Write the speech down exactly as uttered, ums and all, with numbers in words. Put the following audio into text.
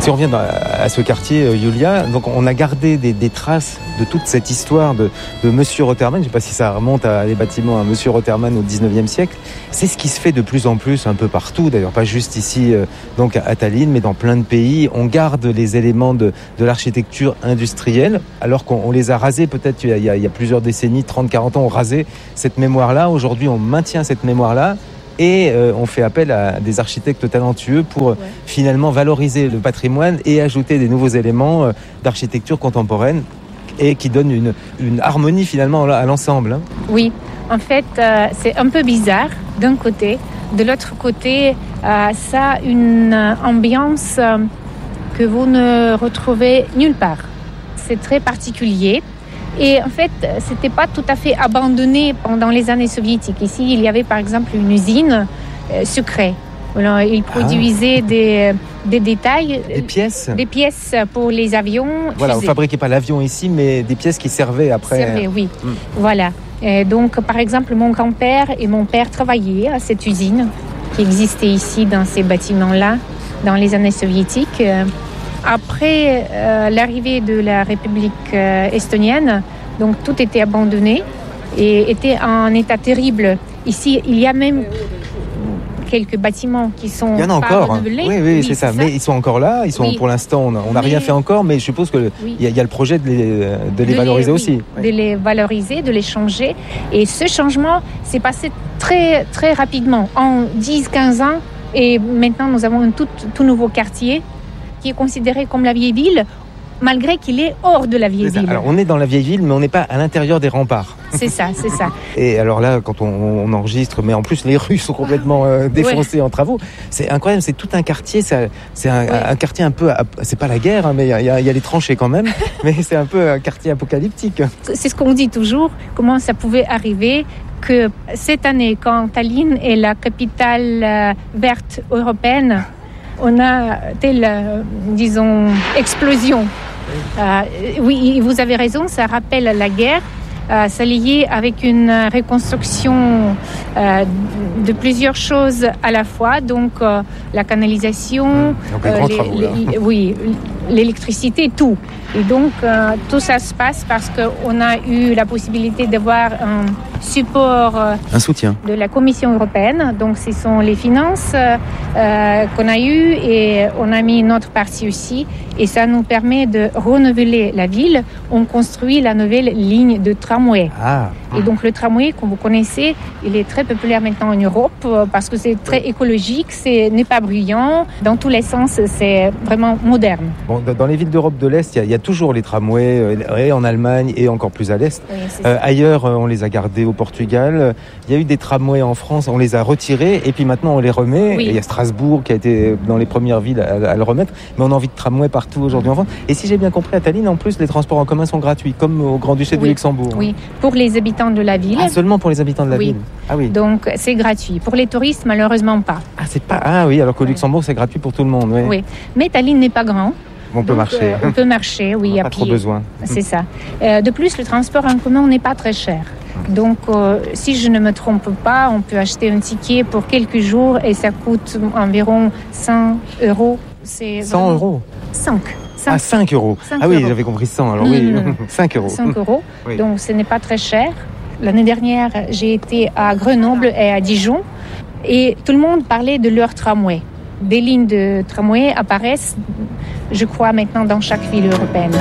Si on revient à ce quartier, Julia, donc on a gardé des, des traces de toute cette histoire de, de Monsieur Rotherman. Je ne sais pas si ça remonte à les bâtiments à Monsieur Rotherman au dix-neuvième siècle. C'est ce qui se fait de plus en plus un peu partout, d'ailleurs pas juste ici donc à Tallinn, mais dans plein de pays. On garde les éléments de, de l'architecture industrielle, alors qu'on on les a rasés peut-être il y a, il y a plusieurs décennies, trente quarante ans, on rasait cette mémoire-là. Aujourd'hui, on maintient cette mémoire-là. Et euh, on fait appel à des architectes talentueux pour ouais. finalement valoriser le patrimoine et ajouter des nouveaux éléments euh, d'architecture contemporaine et qui donnent une, une harmonie finalement à l'ensemble. Hein. Oui, en fait, euh, c'est un peu bizarre d'un côté. De l'autre côté, euh, ça a une ambiance euh, que vous ne retrouvez nulle part. C'est très particulier. Et en fait, c'était pas tout à fait abandonné pendant les années soviétiques. Ici, il y avait par exemple une usine euh, secrète. Alors, ils produisaient ah. des, des détails, des pièces, des pièces pour les avions. Voilà, fusées. On fabriquait pas l'avion ici, mais des pièces qui servaient après. Servaient, oui. Mm. Voilà. Et donc, par exemple, mon grand-père et mon père travaillaient à cette usine qui existait ici dans ces bâtiments-là, dans les années soviétiques. Après euh, l'arrivée de la République euh, estonienne, donc tout était abandonné et était en état terrible. Ici, il y a même quelques bâtiments qui sont il y en a encore, renouvelés. Oui, oui, oui, c'est, c'est ça. ça. Mais ils sont encore là. Ils sont oui. Pour l'instant, on n'a mais... rien fait encore, mais je suppose que oui. il y, y a le projet de les, de les de valoriser les, aussi. Oui. De les valoriser, de les changer. Et ce changement s'est passé très, très rapidement, en dix à quinze ans. Et maintenant, nous avons un tout, tout nouveau quartier qui est considéré comme la vieille ville, malgré qu'il est hors de la vieille ville. Alors, on est dans la vieille ville, mais on n'est pas à l'intérieur des remparts. C'est ça, c'est ça. Et alors là, quand on, on enregistre, mais en plus, les rues sont complètement euh, défoncées ouais. en travaux. C'est incroyable, c'est tout un quartier. C'est, c'est un, ouais. un quartier un peu... C'est pas la guerre, hein, mais il y, y, y a les tranchées quand même. Mais c'est un peu un quartier apocalyptique. C'est ce qu'on dit toujours, comment ça pouvait arriver que cette année, quand Tallinn est la capitale euh, verte européenne, on a telle, euh, disons, explosion. Euh, oui, vous avez raison, ça rappelle la guerre. Euh, ça lié avec une reconstruction euh, de plusieurs choses à la fois. Donc, euh, la canalisation, donc, euh, les, travaux, les, oui, l'électricité, tout. Et donc, euh, tout ça se passe parce qu'on a eu la possibilité d'avoir un support euh, un soutien de la Commission européenne. Donc, ce sont les finances euh, qu'on a eues et on a mis notre partie aussi. Et ça nous permet de renouveler la ville. On construit la nouvelle ligne de tramway. Ah. Et donc, le tramway, comme vous connaissez, il est très populaire maintenant en Europe parce que c'est très écologique, c'est n'est pas bruyant. Dans tous les sens, c'est vraiment moderne. Bon, dans les villes d'Europe de l'Est, il y a, il y a toujours les tramways, et en Allemagne et encore plus à l'Est. Oui, euh, ailleurs, on les a gardés au Portugal. Il y a eu des tramways en France, on les a retirés et puis maintenant on les remet. Oui. Et il y a Strasbourg qui a été dans les premières villes à, à le remettre. Mais on a envie de tramway partout aujourd'hui mmh. en France. Et si j'ai bien compris, à Tallinn, en plus, les transports en commun sont gratuits, comme au Grand-Duché oui. de Luxembourg. Oui, pour les habitants de la ville. Ah, seulement pour les habitants de la oui. ville. Ah oui. Donc c'est gratuit. Pour les touristes, malheureusement pas. Ah, c'est pas. Ah oui, alors qu'au Luxembourg, c'est gratuit pour tout le monde. Oui. Oui. Mais Tallinn n'est pas grand. On peut Donc, marcher. Euh, on peut marcher, oui, on n'a à pas pied. trop besoin. C'est ça. Euh, de plus, le transport en commun n'est pas très cher. Donc, euh, si je ne me trompe pas, on peut acheter un ticket pour quelques jours et ça coûte environ cent euros. C'est cent vraiment... euros cinq. Ah, cinq euros. cinq ah oui, euros. J'avais compris cent. Alors non, oui, non, non. cinq euros. cinq euros. Oui. Donc, ce n'est pas très cher. L'année dernière, j'ai été à Grenoble et à Dijon et tout le monde parlait de leur tramway. Des lignes de tramway apparaissent, je crois, maintenant dans chaque ville européenne.